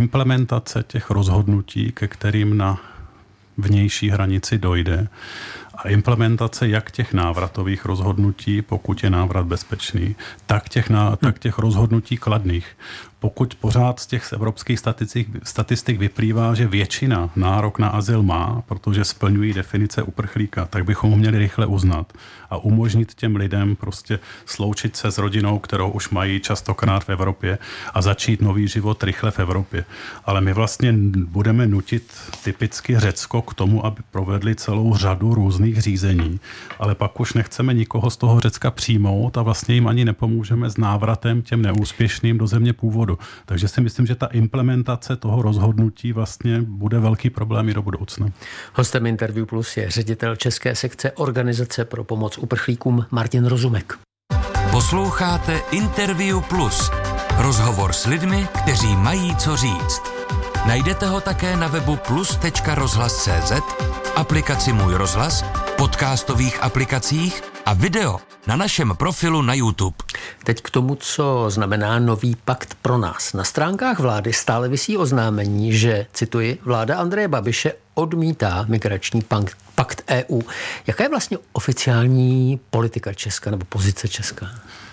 implementace těch rozhodnutí, ke kterým na vnější hranici dojde, a implementace jak těch návratových rozhodnutí, pokud je návrat bezpečný, tak těch rozhodnutí kladných. Pokud pořád z těch evropských statistik vyplývá, že většina nárok na azyl má, protože splňují definice uprchlíka, tak bychom ho měli rychle uznat a umožnit těm lidem prostě sloučit se s rodinou, kterou už mají častokrát v Evropě a začít nový život rychle v Evropě. Ale my vlastně budeme nutit typicky Řecko k tomu, aby provedli celou řadu různých řízení, ale pak už nechceme nikoho z toho Řecka přijmout a vlastně jim ani nepomůžeme s návratem těm neúspěšným do země původu. Takže si myslím, že ta implementace toho rozhodnutí vlastně bude velký problém i do budoucna. Hostem Interview Plus je ředitel české sekce Organizace pro pomoc uprchlíkům Martin Rozumek. Posloucháte Interview Plus. Rozhovor s lidmi, kteří mají co říct. Najdete ho také na webu plus.rozhlas.cz, aplikaci Můj rozhlas, podcastových aplikacích a video na našem profilu na YouTube. Teď k tomu, co znamená nový pakt pro nás. Na stránkách vlády stále visí oznámení, že, cituji, vláda Andreje Babiše odmítá migrační pakt EU. Jaká je vlastně oficiální politika Česka nebo pozice Česka?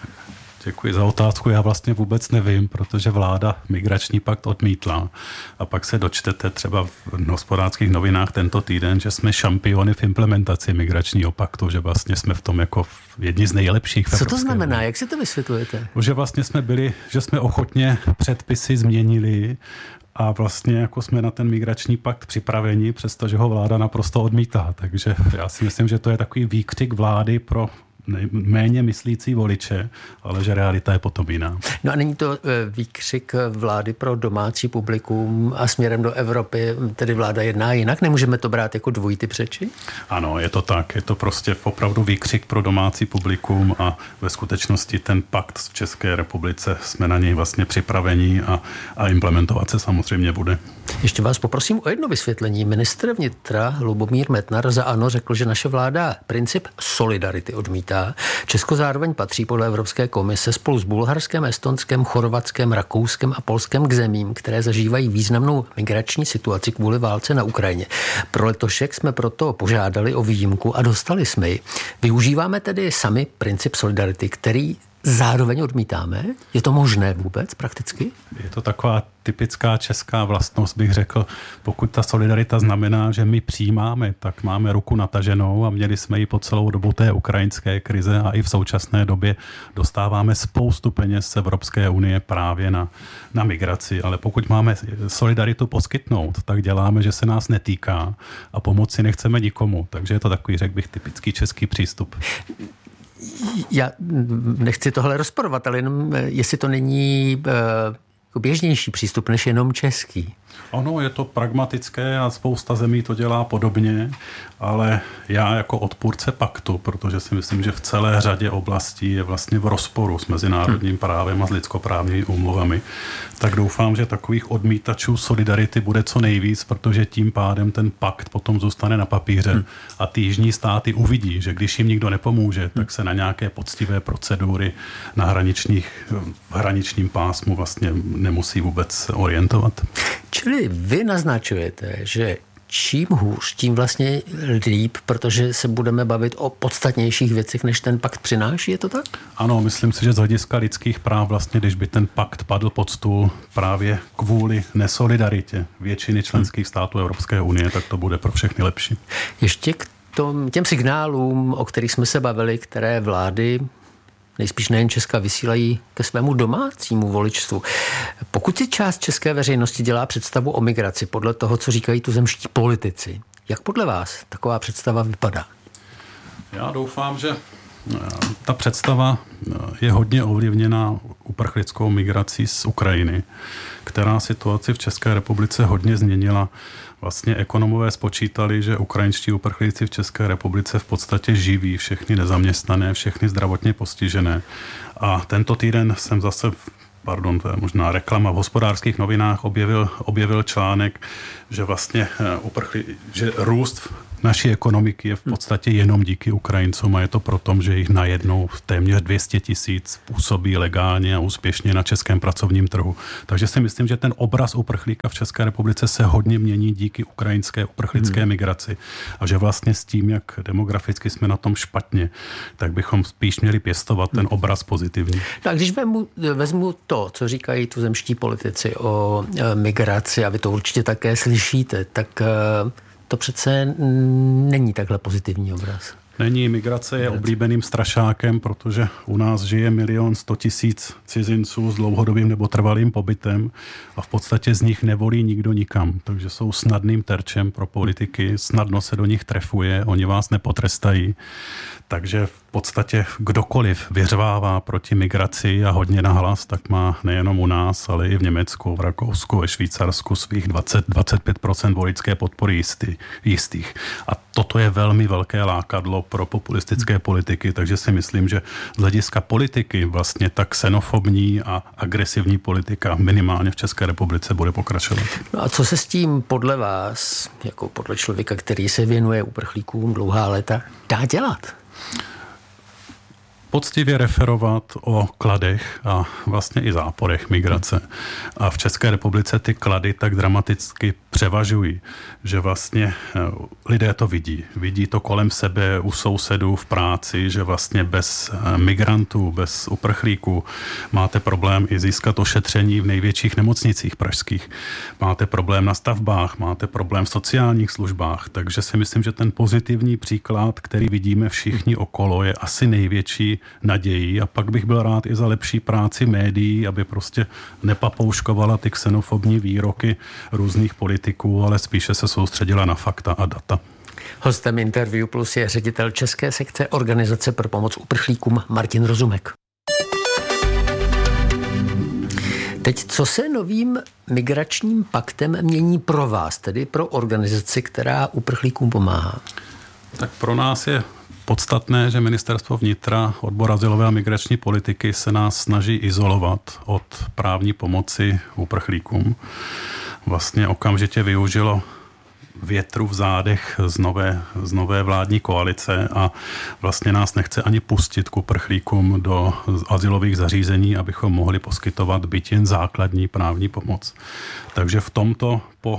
Děkuji za otázku. Já vlastně vůbec nevím, protože vláda migrační pakt odmítla. A pak se dočtete třeba v Hospodářských novinách tento týden, že jsme šampiony v implementaci migračního paktu, že vlastně jsme v tom jako jedni z nejlepších. Co to znamená? Jak si to vysvětlujete? Že vlastně že jsme ochotně předpisy změnili a vlastně jako jsme na ten migrační pakt připraveni, přestože ho vláda naprosto odmítá. Takže já si myslím, že to je takový výkřik vlády pro méně myslící voliče, ale že realita je potom jiná. No a není to výkřik vlády pro domácí publikum a směrem do Evropy, tedy vláda jedná jinak? Nemůžeme to brát jako dvojitý přeči? Ano, je to tak. Je to prostě opravdu výkřik pro domácí publikum a ve skutečnosti ten pakt v České republice jsme na něj vlastně připraveni a implementovat se samozřejmě bude. Ještě vás poprosím o jedno vysvětlení. Ministr vnitra Lubomír Metnar za ANO řekl, že naše vláda princip solidarity odmítá. Česko zároveň patří podle Evropské komise spolu s Bulharskem, Estonskem, Chorvatskem, Rakouskem a Polskem k zemím, které zažívají významnou migrační situaci kvůli válce na Ukrajině. Pro letošek jsme proto požádali o výjimku a dostali jsme ji. Využíváme tedy sami princip solidarity, který zároveň odmítáme? Je to možné vůbec prakticky? Je to taková typická česká vlastnost, bych řekl. Pokud ta solidarita znamená, že my přijímáme, tak máme ruku nataženou a měli jsme ji po celou dobu té ukrajinské krize a i v současné době dostáváme spoustu peněz z Evropské unie právě na migraci. Ale pokud máme solidaritu poskytnout, tak děláme, že se nás netýká a pomoci nechceme nikomu. Takže je to takový, řekl bych, typický český přístup. Já nechci tohle rozporovat, ale jenom jestli to není běžnější přístup než jenom český. Ono je to pragmatické a spousta zemí to dělá podobně, ale já jako odpůrce paktu, protože si myslím, že v celé řadě oblastí je vlastně v rozporu s mezinárodním právem a s lidskoprávními úmluvami, tak doufám, že takových odmítačů solidarity bude co nejvíc, protože tím pádem ten pakt potom zůstane na papíře a ty jižní státy uvidí, že když jim nikdo nepomůže, tak se na nějaké poctivé procedury na hraničním pásmu vlastně nemusí vůbec orientovat. Čili vy naznačujete, že čím hůř, tím vlastně líp, protože se budeme bavit o podstatnějších věcech, než ten pakt přináší, je to tak? Ano, myslím si, že z hlediska lidských práv vlastně, když by ten pakt padl pod stůl právě kvůli nesolidaritě většiny členských států Evropské unie, tak to bude pro všechny lepší. Ještě k těm signálům, o kterých jsme se bavili, které vlády nejspíš nejen Česka vysílají ke svému domácímu voličstvu. Pokud si část české veřejnosti dělá představu o migraci podle toho, co říkají tuzemští politici, jak podle vás taková představa vypadá? Já doufám, že ta představa je hodně ovlivněna uprchlickou migrací z Ukrajiny, která situaci v České republice hodně změnila. Vlastně ekonomové spočítali, že ukrajinští uprchlíci v České republice v podstatě živí všechny nezaměstnané, všechny zdravotně postižené. A tento týden jsem zase, to je možná reklama, v Hospodářských novinách objevil článek, že vlastně že růst naší ekonomiky je v podstatě jenom díky Ukrajincům a je to proto, že jich najednou téměř 200 000 působí legálně a úspěšně na českém pracovním trhu. Takže si myslím, že ten obraz uprchlíka v České republice se hodně mění díky ukrajinské uprchlické migraci a že vlastně s tím, jak demograficky jsme na tom špatně, tak bychom spíš měli pěstovat ten obraz pozitivní. No a když vezmu to, co říkají tuzemští politici o migraci, a vy to určitě také slyšíte, tak to přece není takhle pozitivní obraz. Není, migrace je oblíbeným strašákem, protože u nás žije 1 100 000 cizinců s dlouhodobým nebo trvalým pobytem a v podstatě z nich nevolí nikdo nikam. Takže jsou snadným terčem pro politiky, snadno se do nich trefuje, oni vás nepotrestají. Takže v podstatě kdokoliv vyřvává proti migraci a hodně nahlas, tak má nejenom u nás, ale i v Německu, v Rakousku, ve Švýcarsku svých 20-25% voličské podpory jistých. A toto je velmi velké lákadlo pro populistické politiky, takže si myslím, že z hlediska politiky vlastně ta xenofobní a agresivní politika minimálně v České republice bude pokračovat. No a co se s tím podle vás, jako podle člověka, který se věnuje uprchlíkům dlouhá léta, dá dělat? Poctivě referovat o kladech a vlastně i záporech migrace. A v České republice ty klady tak dramaticky převažují, že vlastně lidé to vidí. Vidí to kolem sebe, u sousedů, v práci, že vlastně bez migrantů, bez uprchlíků máte problém i získat ošetření v největších nemocnicích pražských. Máte problém na stavbách, máte problém v sociálních službách, takže si myslím, že ten pozitivní příklad, který vidíme všichni okolo, je asi největší nadějí a pak bych byl rád i za lepší práci médií, aby prostě nepapouškovala ty xenofobní výroky různých politiků, ale spíše se soustředila na fakta a data. Hostem Interview Plus je ředitel České sekce Organizace pro pomoc uprchlíkům Martin Rozumek. Teď, co se novým migračním paktem mění pro vás, tedy pro organizaci, která uprchlíkům pomáhá? Tak pro nás je podstatné, že Ministerstvo vnitra, odbor azylové a migrační politiky se nás snaží izolovat od právní pomoci uprchlíkům. Vlastně okamžitě využilo větru v zádech z nové vládní koalice a vlastně nás nechce ani pustit k uprchlíkům do azylových zařízení, abychom mohli poskytovat byť jen základní právní pomoc. Takže v tomto po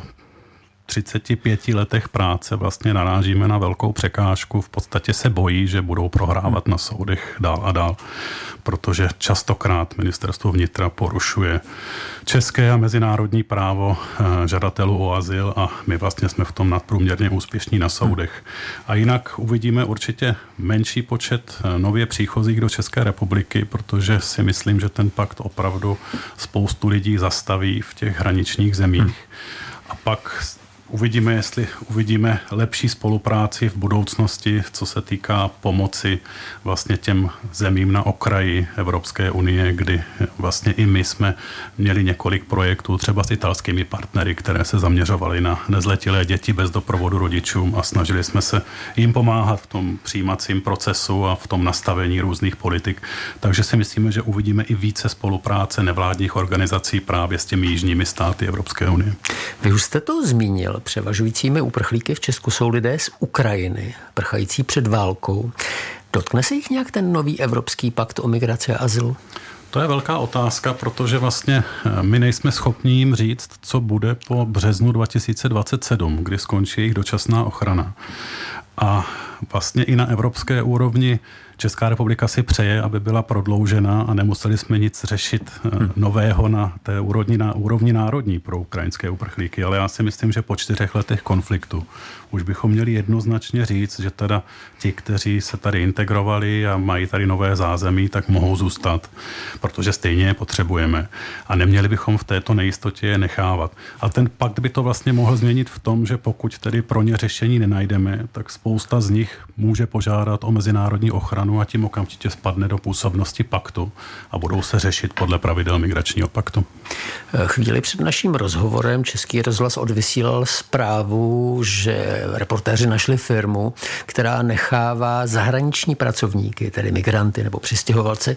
35 letech práce vlastně narážíme na velkou překážku. V podstatě se bojí, že budou prohrávat na soudech dál a dál, protože častokrát Ministerstvo vnitra porušuje české a mezinárodní právo žadatelů o azyl a my vlastně jsme v tom nadprůměrně úspěšní na soudech. A jinak uvidíme určitě menší počet nově příchozích do České republiky, protože si myslím, že ten pakt opravdu spoustu lidí zastaví v těch hraničních zemích. A pak uvidíme, jestli uvidíme lepší spolupráci v budoucnosti, co se týká pomoci vlastně těm zemím na okraji Evropské unie, kdy vlastně i my jsme měli několik projektů, třeba s italskými partnery, které se zaměřovaly na nezletilé děti bez doprovodu rodičům a snažili jsme se jim pomáhat v tom přijímacím procesu a v tom nastavení různých politik. Takže si myslíme, že uvidíme i více spolupráce nevládních organizací právě s těmi jižními státy Evropské unie. Vy už jste to zmínil. Převažujícími uprchlíky v Česku jsou lidé z Ukrajiny, prchající před válkou. Dotkne se jich nějak ten nový evropský pakt o migraci a azylu? To je velká otázka, protože vlastně my nejsme schopni jim říct, co bude po březnu 2027, kdy skončí jejich dočasná ochrana. A vlastně i na evropské úrovni Česká republika si přeje, aby byla prodloužena a nemuseli jsme nic řešit nového na té úrovni národní pro ukrajinské uprchlíky. Ale já si myslím, že po 4 letech konfliktu už bychom měli jednoznačně říct, že teda ti, kteří se tady integrovali a mají tady nové zázemí, tak mohou zůstat, protože stejně je potřebujeme. A neměli bychom v této nejistotě je nechávat. A ten pakt by to vlastně mohl změnit v tom, že pokud tedy pro ně řešení nenajdeme, tak spousta z nich může požádat o mezinárodní ochranu a tím okamžitě spadne do působnosti paktu a budou se řešit podle pravidel migračního paktu. Chvíli před naším rozhovorem Český rozhlas odvysílal zprávu, že reportéři našli firmu, která nechává zahraniční pracovníky, tedy migranty nebo přistěhovalce,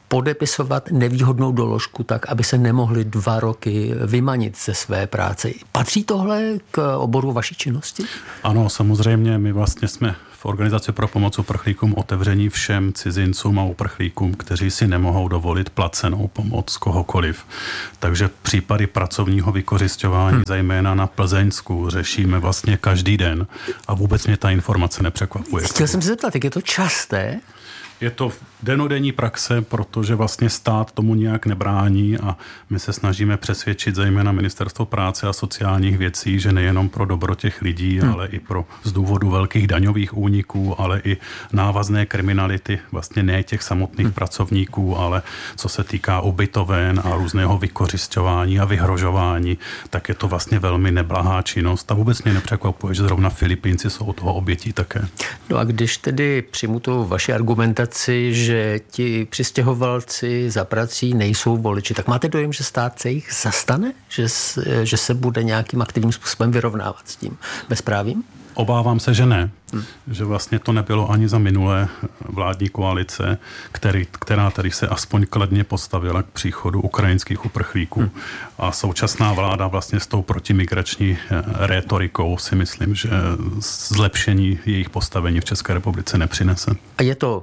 podepisovat nevýhodnou doložku tak, aby se nemohli 2 roky vymanit ze své práce. Patří tohle k oboru vaší činnosti? Ano, samozřejmě. My vlastně jsme v Organizaci pro pomoc uprchlíkům otevření všem cizincům a uprchlíkům, kteří si nemohou dovolit placenou pomoc kohokoliv. Takže případy pracovního vykořisťování, zejména na Plzeňsku, řešíme vlastně každý den a vůbec mě ta informace nepřekvapuje. Chtěl jsem se zeptat, jak je to časté? Je to dennodenní praxe, protože vlastně stát tomu nějak nebrání a my se snažíme přesvědčit zejména Ministerstvo práce a sociálních věcí, že nejenom pro dobro těch lidí, ale i z důvodu velkých daňových úniků, ale i návazné kriminality, vlastně ne těch samotných pracovníků, ale co se týká ubytoven a různého vykořisťování a vyhrožování, tak je to vlastně velmi neblahá činnost a vůbec mě nepřekvapuje, že zrovna Filipínci jsou toho obětí také. No a když tedy přijmu tu vaši argumentaci, že ti přistěhovalci za prací nejsou voliči, tak máte dojem, že stát se jich zastane? Že se bude nějakým aktivním způsobem vyrovnávat s tím bezprávím? Obávám se, že ne. Že vlastně to nebylo ani za minulé vládní koalice, která tady se aspoň kladně postavila k příchodu ukrajinských uprchlíků. A současná vláda vlastně s tou protimigrační rétorikou si myslím, že zlepšení jejich postavení v České republice nepřinese. A je to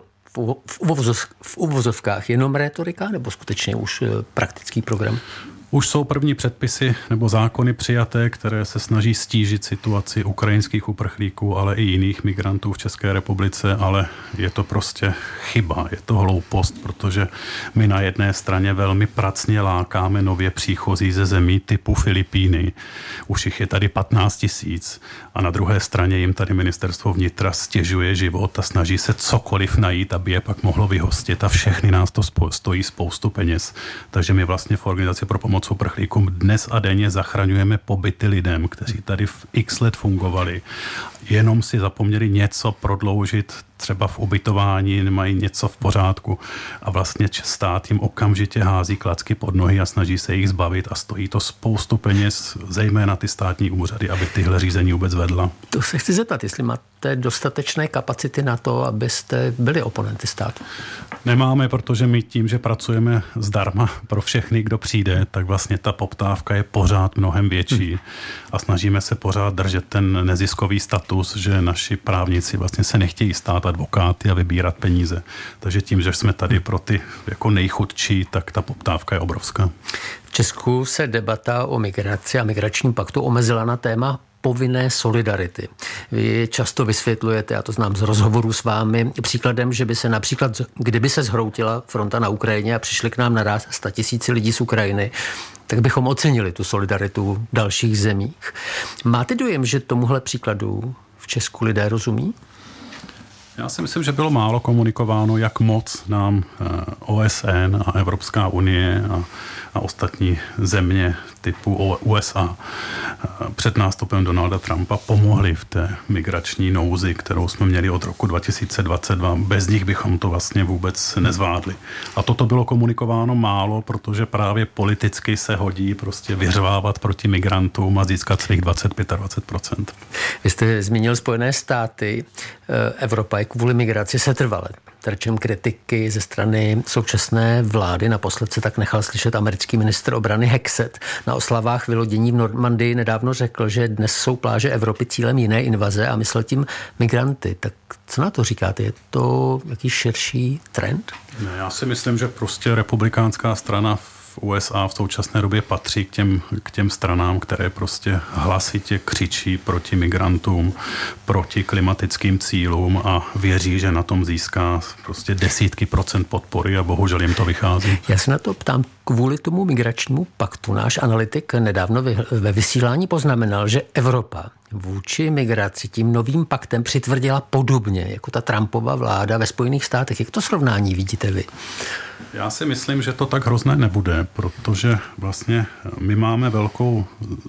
v uvozovkách jenom rétorika nebo skutečně už praktický program? Už jsou první předpisy nebo zákony přijaté, které se snaží stížit situaci ukrajinských uprchlíků, ale i jiných migrantů v České republice, ale je to prostě chyba, je to hloupost, protože my na jedné straně velmi pracně lákáme nově příchozí ze zemí typu Filipíny. Už jich je tady 15 000 a na druhé straně jim tady Ministerstvo vnitra stěžuje život a snaží se cokoliv najít, aby je pak mohlo vyhostit a všechny nás to stojí spoustu peněz. Takže my vlastně v Organizaci pro pomoc uprchlíkům dnes a denně zachraňujeme pobyty lidem, kteří tady v x let fungovali. Jenom si zapomněli něco prodloužit, třeba v ubytování, nemají něco v pořádku a vlastně stát jim okamžitě hází klacky pod nohy a snaží se jich zbavit a stojí to spoustu peněz, zejména ty státní úřady, aby tyhle řízení vůbec vedla. To se chci zeptat, jestli máte dostatečné kapacity na to, abyste byli oponenty státu? Nemáme, protože my tím, že pracujeme zdarma pro všechny, kdo přijde, tak vlastně ta poptávka je pořád mnohem větší a snažíme se pořád držet ten neziskový status, že naši právníci vlastně se nechtějí stát advokáty a vybírat peníze. Takže tím, že jsme tady pro ty jako nejchudší, tak ta poptávka je obrovská. V Česku se debata o migraci a migračním paktu omezila na téma povinné solidarity. Vy často vysvětlujete, já to znám z rozhovoru s vámi, příkladem, že by se například, kdyby se zhroutila fronta na Ukrajině a přišli k nám naráz 100 000 lidí z Ukrajiny, tak bychom ocenili tu solidaritu v dalších zemích. Máte dojem, že tomuhle příkladu v Česku lidé rozumí? Já si myslím, že bylo málo komunikováno, jak moc nám OSN a Evropská unie a ostatní země typu USA před nástupem Donalda Trumpa pomohli v té migrační nouzi, kterou jsme měli od roku 2022. Bez nich bychom to vlastně vůbec nezvládli. A toto bylo komunikováno málo, protože právě politicky se hodí prostě vyřvávat proti migrantům a získat svých 25%. Vy jste zmínil Spojené státy. Evropa je kvůli migraci setrvale terčem kritiky ze strany současné vlády. Naposled se tak nechal slyšet americký ministr obrany Hexet. Na oslavách vylodění v Normandii nedávno řekl, že dnes jsou pláže Evropy cílem jiné invaze a myslel tím migranty. Tak co na to říkáte? Je to jaký širší trend? Ne, já si myslím, že prostě republikánská strana v USA v současné době patří k těm stranám, které prostě hlasitě křičí proti migrantům, proti klimatickým cílům a věří, že na tom získá prostě desítky procent podpory a bohužel jim to vychází. Já se na to ptám kvůli tomu migračnímu paktu. Náš analytik nedávno ve vysílání poznamenal, že Evropa vůči migraci tím novým paktem přitvrdila podobně jako ta Trumpova vláda ve Spojených státech. Jak to srovnání vidíte vy? Já si myslím, že to tak hrozné nebude, protože vlastně my máme velkou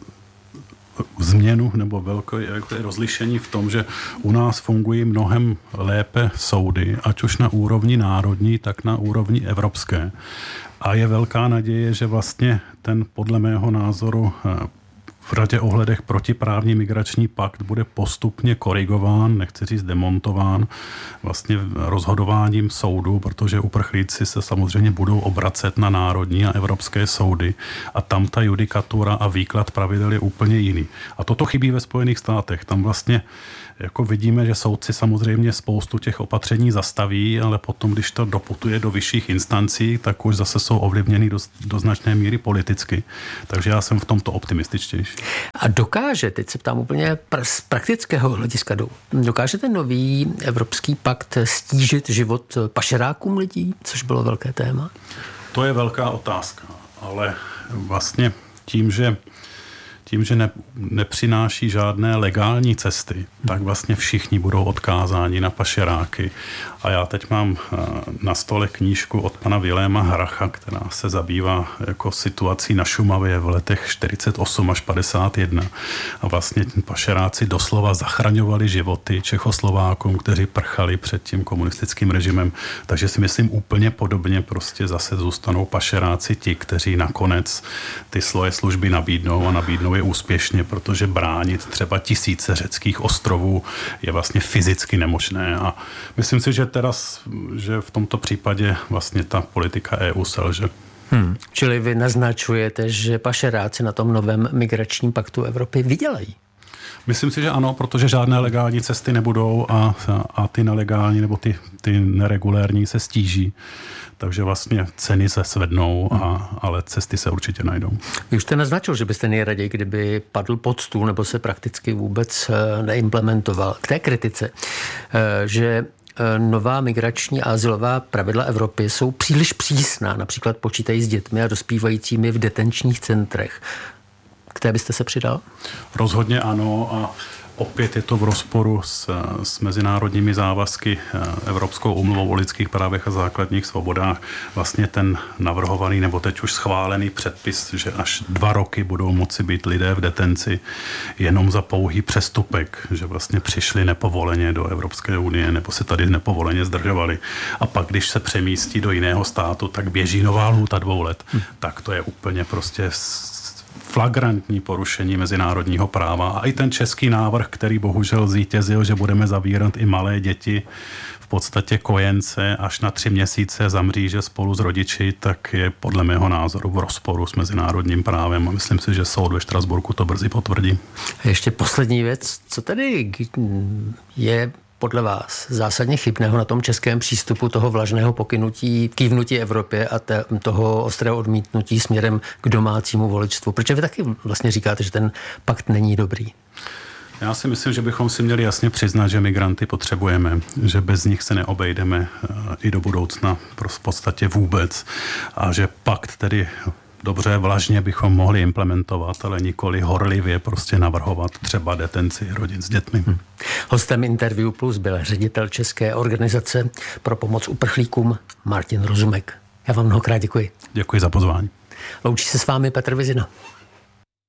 změnu nebo velké rozlišení v tom, že u nás fungují mnohem lépe soudy, ať už na úrovni národní, tak na úrovni evropské. A je velká naděje, že vlastně ten podle mého názoru v řadě ohledech protiprávní migrační pakt bude postupně korigován, nechci říct demontován, vlastně rozhodováním soudu, protože uprchlíci se samozřejmě budou obracet na národní a evropské soudy a tam ta judikatura a výklad pravidel je úplně jiný. A toto chybí ve Spojených státech. Tam vlastně jako vidíme, že soudci samozřejmě spoustu těch opatření zastaví, ale potom, když to doputuje do vyšších instancí, tak už zase jsou ovlivněny do značné míry politicky. Takže já jsem v tomto optimističtější. A dokáže, teď se ptám úplně z praktického hlediska, dokáže ten nový evropský pakt stížit život pašerákům lidí, což bylo velké téma? To je velká otázka, ale vlastně tím, že nepřináší žádné legální cesty, tak vlastně všichni budou odkázáni na pašeráky. A já teď mám na stole knížku od pana Viléma Hracha, která se zabývá jako situací na Šumavě v letech 48 až 51. A vlastně pašeráci doslova zachraňovali životy Čechoslovákům, kteří prchali před tím komunistickým režimem. Takže si myslím úplně podobně prostě zase zůstanou pašeráci ti, kteří nakonec ty svoje služby nabídnou a nabídnou je úspěšně, protože bránit třeba tisíce řeckých ostrovů je vlastně fyzicky nemožné. A myslím si, že že v tomto případě vlastně ta politika EU selže. Čili vy naznačujete, že pašeráci na tom novém migračním paktu Evropy vydělají? Myslím si, že ano, protože žádné legální cesty nebudou a ty nelegální nebo ty neregulérní se stíží. Takže vlastně ceny se svednou, ale cesty se určitě najdou. Vy už jste naznačil, že byste nejraději, kdyby padl pod stůl nebo se prakticky vůbec neimplementoval. K té kritice, že nová migrační a azylová pravidla Evropy jsou příliš přísná, například počítají s dětmi a dospívajícími v detenčních centrech. K té byste se přidal? Rozhodně ano a opět je to v rozporu s mezinárodními závazky Evropskou úmluvou o lidských právech a základních svobodách. Vlastně ten navrhovaný nebo teď už schválený předpis, že až 2 roky budou moci být lidé v detenci jenom za pouhý přestupek, že vlastně přišli nepovoleně do Evropské unie nebo se tady nepovoleně zdržovali. A pak, když se přemístí do jiného státu, tak běží nová lhůta 2 let. Tak to je úplně prostě flagrantní porušení mezinárodního práva. A i ten český návrh, který bohužel zvítězil, že budeme zavírat i malé děti, v podstatě kojence až na 3 měsíce za mříže spolu s rodiči, tak je podle mého názoru v rozporu s mezinárodním právem. A myslím si, že soud ve Štrasburku to brzy potvrdí. A ještě poslední věc. Co tedy je podle vás zásadně chybného na tom českém přístupu toho vlažného kývnutí Evropě a toho ostrého odmítnutí směrem k domácímu voličstvu? Protože vy taky vlastně říkáte, že ten pakt není dobrý. Já si myslím, že bychom si měli jasně přiznat, že migranty potřebujeme, že bez nich se neobejdeme i do budoucna v podstatě vůbec a že pakt tedy dobře vlažně bychom mohli implementovat, ale nikoli horlivě prostě navrhovat třeba detenci rodin s dětmi. Hostem Interview Plus byl ředitel České organizace pro pomoc uprchlíkům Martin Rozumek. Já vám mnohokrát děkuji. Děkuji za pozvání. Loučí se s vámi Petr Vizina.